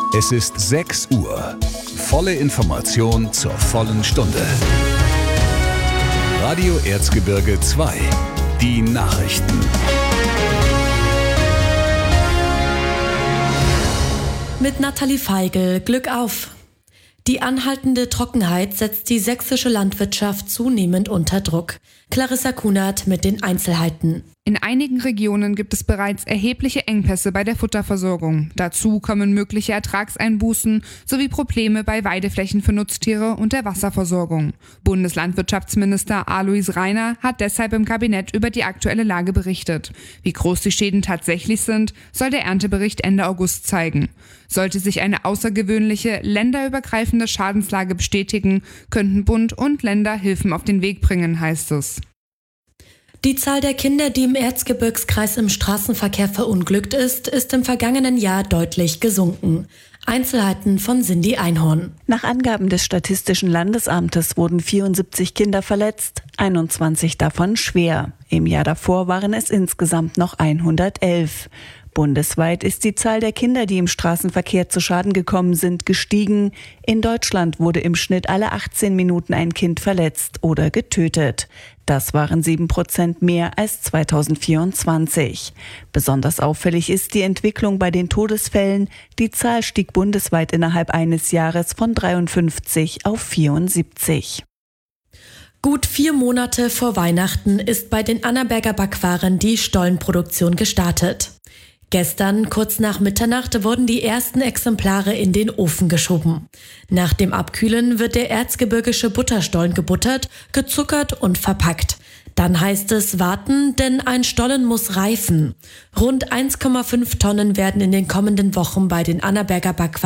Es ist 6 Uhr. Volle Information zur vollen Stunde. Radio Erzgebirge 2. Die Nachrichten. Mit Nathalie Feigl, Glück auf! Die anhaltende Trockenheit setzt die sächsische Landwirtschaft zunehmend unter Druck. Clarissa Kunert mit den Einzelheiten. In einigen Regionen gibt es bereits erhebliche Engpässe bei der Futterversorgung. Dazu kommen mögliche Ertragseinbußen sowie Probleme bei Weideflächen für Nutztiere und der Wasserversorgung. Bundeslandwirtschaftsminister Alois Rainer hat deshalb im Kabinett über die aktuelle Lage berichtet. Wie groß die Schäden tatsächlich sind, soll der Erntebericht Ende August zeigen. Sollte sich eine außergewöhnliche, länderübergreifende Schadenslage bestätigen, könnten Bund und Länder Hilfen auf den Weg bringen, heißt es. Die Zahl der Kinder, die im Erzgebirgskreis im Straßenverkehr verunglückt ist im vergangenen Jahr deutlich gesunken. Einzelheiten von Cindy Einhorn. Nach Angaben des Statistischen Landesamtes wurden 74 Kinder verletzt, 21 davon schwer. Im Jahr davor waren es insgesamt noch 111. Bundesweit ist die Zahl der Kinder, die im Straßenverkehr zu Schaden gekommen sind, gestiegen. In Deutschland wurde im Schnitt alle 18 Minuten ein Kind verletzt oder getötet. Das waren 7% mehr als 2024. Besonders auffällig ist die Entwicklung bei den Todesfällen. Die Zahl stieg bundesweit innerhalb eines Jahres von 53 auf 74. Gut 4 Monate vor Weihnachten ist bei den Annaberger Backwaren die Stollenproduktion gestartet. Gestern, kurz nach Mitternacht, wurden die ersten Exemplare in den Ofen geschoben. Nach dem Abkühlen wird der erzgebirgische Butterstollen gebuttert, gezuckert und verpackt. Dann heißt es warten, denn ein Stollen muss reifen. Rund 1,5 Tonnen werden in den kommenden Wochen bei den Annaberger Backwaren